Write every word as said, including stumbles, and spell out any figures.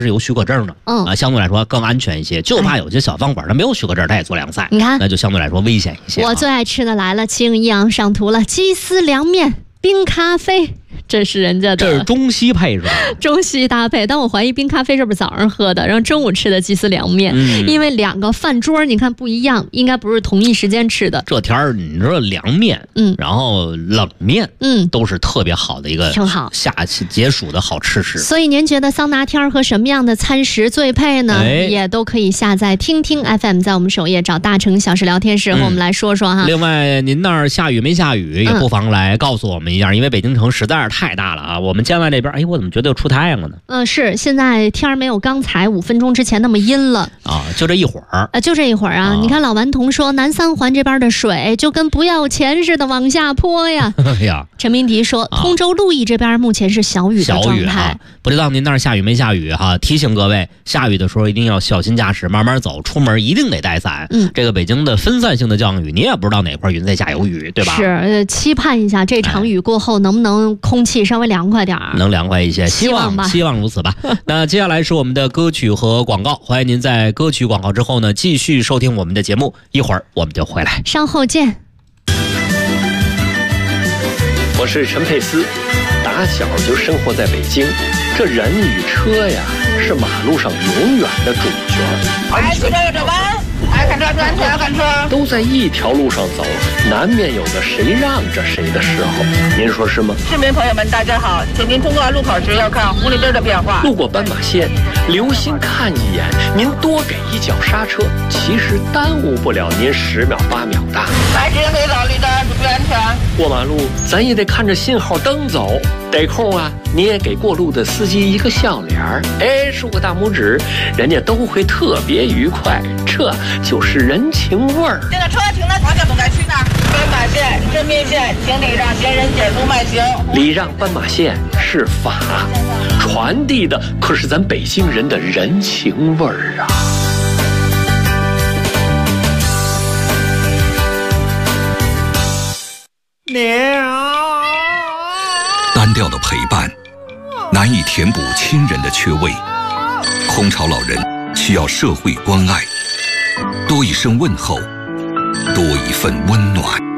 是有许可证的，嗯啊，相对来说更安全一些。就怕有些小饭馆它没有许可证，它也做凉菜， 你看， 那就相对来说危险一些、啊。 我最爱吃的来了，齐影一阳上图了，鸡丝凉面、冰咖啡。这是人家的， 这是中西配是吧？ 中西搭配，但我怀疑冰咖啡是不是早上喝的，然后中午吃的鸡丝凉面、嗯，因为两个饭桌你看不一样，应该不是同一时间吃的。 这天儿你说凉面，嗯，然后冷面，嗯，都是特别好的一个， 挺好， 夏季解暑的好吃食。 所以您觉得桑拿天和什么样的餐食最配呢？哎、也都可以下载听听 F M， 在我们首页找大城小事聊天室、嗯、和我们来说说哈。 另外，您那儿下雨没下雨，也不妨来告诉我们一下，嗯、因为北京城实在是太大了啊。我们监外这边，哎，我怎么觉得又出太阳了呢？ 嗯、呃，是，现在天没有刚才五分钟之前那么阴了啊，就这一会儿， 呃，就这一会儿啊。啊你看老顽童说，南三环这边的水就跟不要钱似的往下泼呀。哎呀，陈明迪说，通州鹿邑这边目前是小雨的状态。小雨啊， 不知道您那儿下雨没下雨哈？提醒各位，下雨的时候一定要小心驾驶，慢慢走，出门一定得带伞。嗯，这个北京的分散性的降雨，你也不知道哪块云在下有雨，对吧？ 是，呃，期盼一下这场雨过后，能不能空气稍微凉快点儿？ 能凉快一些，希望吧，希望如此吧。那接下来是我们的歌曲和广告，欢迎您在歌曲广告之后呢，继续收听我们的节目，一会儿我们就回来， 稍后见。 我是陈佩斯，打小就生活在北京，这人与车呀，是马路上永远的主角。 哎，骑车有这弯，哎，看车注安全，看车。 都在一条路上走，难免有个谁让着谁的时候，您说是吗？ 市民朋友们，大家好，请您通过路口时要看红绿灯的变化。 路过斑马线，留心看一眼，您多给一脚刹车，其实耽误不了您十秒八秒的。 来，直行可以走，绿灯注意安全。 过马路，咱也得看着信号灯走。得空啊，你也给过路的司机一个笑脸儿，哎，竖个大拇指，人家都会特别愉快。这就是人情味儿。 这个车停的条件不该去那儿。斑马线、生命线，请礼让行人减速慢行。 礼让斑马线是法，传递的可是咱北京人的人情味儿啊。 单调的陪伴难以填补亲人的缺位，空巢老人需要社会关爱，多一声问候，多一份温暖。